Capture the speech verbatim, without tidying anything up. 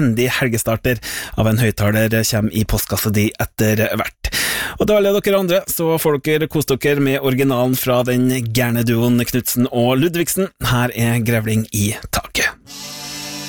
trendy helgestarter av en høyttaler kommer i postkassa di etter hvert. Og til alle dere andre, så får dere kose dere med originalen fra den gærne duoen Knudsen og Ludvigsen. Her er Grevling i takt.